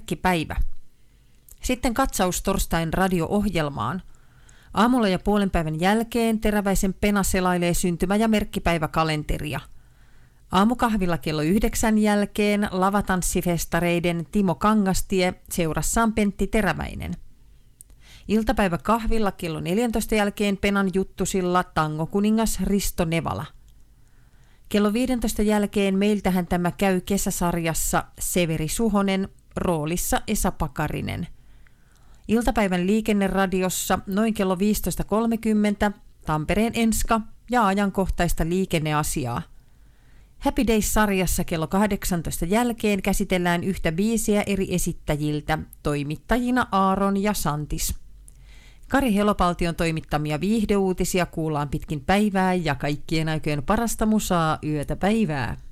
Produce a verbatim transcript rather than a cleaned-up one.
merkkipäivä. Sitten katsaus torstain radio-ohjelmaan. Aamulla ja puolen päivän jälkeen Teräväisen Pena selailee syntymä- ja merkkipäiväkalenteria. Aamukahvilla kello yhdeksän jälkeen lavatanssifestareiden Timo Kangastie seurassaan Pentti Teräväinen. Iltapäiväkahvilla kello neljäntoista jälkeen Penan juttusilla tangokuningas Risto Nevala. Kello viidentoista jälkeen meiltähän tämä käy kesäsarjassa Severi Suhonen, roolissa Esa Pakarinen. Iltapäivän liikenneradiossa noin kello viisitoista kolmekymmentä Tampereen Enska ja ajankohtaista liikenneasiaa. Happy Days-sarjassa kello kahdeksantoista jälkeen käsitellään yhtä biisiä eri esittäjiltä, toimittajina Aaron ja Santis. Kari Helopaltion toimittamia viihdeuutisia kuullaan pitkin päivää ja kaikkien aikojen parasta musaa yötä päivää.